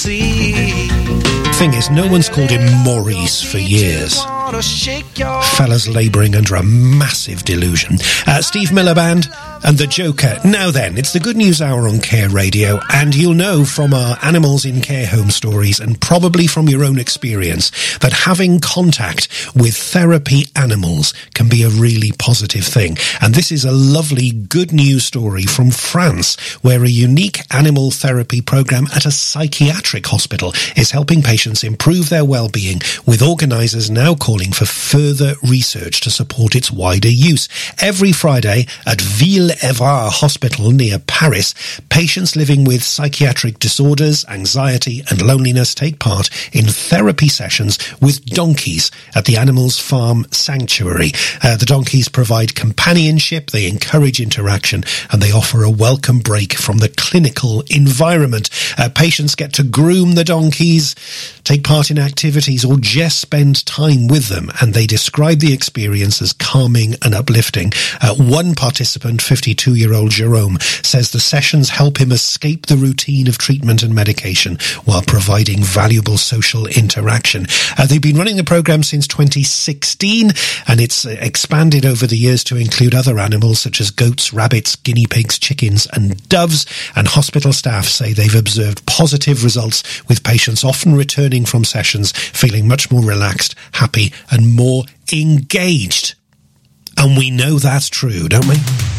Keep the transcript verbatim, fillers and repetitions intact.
Thing is, no one's called him Maurice for years. Fella's labouring under a massive delusion. Uh, Steve Miller Band and The Joker. Now then, it's the Good News Hour on Care Radio, and you'll know from our Animals in Care Home stories, and probably from your own experience, that having contact with therapy animals can be a really positive thing. And this is a lovely good news story from France, where a unique animal therapy programme at a psychiatric hospital is helping patients improve their well-being, with organisers now calling for further research to support its wider use. Every Friday at Ville-Évrard Hospital near Paris, patients living with psychiatric disorders, anxiety and loneliness take part in therapy sessions with donkeys at the Animals Farm Sanctuary. Uh, the donkeys provide companionship, they encourage interaction, and they offer a welcome break from the clinical environment. Uh, patients get to groom the donkeys, take part in activities, or just spend time with them, and they describe the experience as calming and uplifting. Uh, one participant, fifty-two-year-old Jerome, says the sessions help him escape the routine of treatment and medication while providing valuable social interaction. Uh, they've been running the programme since twenty sixteen, and it's uh, expanded over the years to include other animals such as goats, rabbits, guinea pigs, chickens and doves, and hospital staff say they've observed positive results, with patients often returning from sessions feeling much more relaxed, happy and more engaged. And we know that's true, don't we?